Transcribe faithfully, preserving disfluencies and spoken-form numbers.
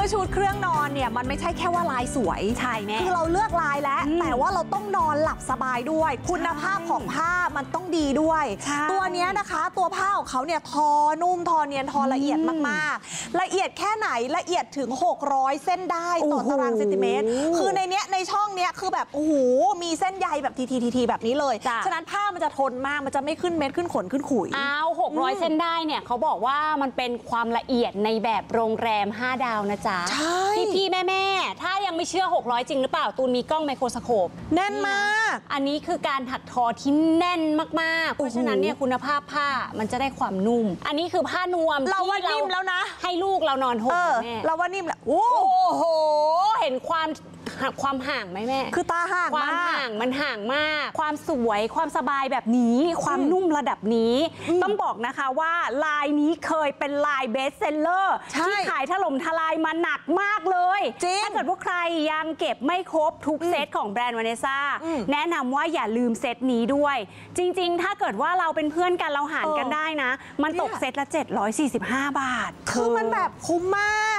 ชุดเครื่องนอนเนี่ยมันไม่ใช่แค่ว่าลายสวยใช่แม่คือเราเลือกลายแล้วแต่ว่าเราต้องนอนหลับสบายด้วยคุณภาพของผ้ามันต้องดีด้วยตัวนี้นะคะตัวผ้าของเขาเนี่ยทอนุ่มทอเนียนทอละเอียดมากๆละเอียดแค่ไหนละเอียดถึงหกร้อยเส้นได้ต่อตารางเซนติเมตรคือในเนี้ยในช่องเนี้ยคือแบบโอ้โหมีเส้นใยแบบทีทีทีแบบนี้เลยฉะนั้นผ้ามันจะทนมากมันจะไม่ขึ้นเม็ดขึ้นขนขึ้นขุยอ้าวหกร้อยเส้นได้เนี่ยเขาบอกว่ามันเป็นความละเอียดในแบบโรงแรมห้าดาวนะจ๊ะใช่พี่พี่แม่แม่ถ้ายังไม่เชื่อหกร้อยจริงหรือเปล่าตูนมีกล้องไมโครสโคปแน่นมากอันนี้คือการถักทอที่แน่นมากๆเพราะฉะนั้นเนี่ยคุณภาพผ้ามันจะได้ความนุ่มอันนี้คือผ้านวมเราว่านิ่มแล้วนะให้ลูกเรานอนห่มแม่เราว่านิ่มแล้วโอ้โหเห็นความความห่างไหมแม่คือตาห่างความห่างมันห่างมากความสวยความสบายแบบนี้ความนุ่มระดับนี้ต้องบอกนะคะว่าลายนี้เคยเป็นลายเบสเซลเลอร์ที่ขายถล่มทลายมาหนักมากเลยถ้าเกิดว่าใครยังเก็บไม่ครบทุกเซตของแบรนด์วาเนซ่าแนะนำว่าอย่าลืมเซตนี้ด้วยจริงๆถ้าเกิดว่าเราเป็นเพื่อนกันเราหารกันได้นะมันตกเซตละเจ็ดร้อยสี่สิบห้าบาทคือมันแบบคุ้มมาก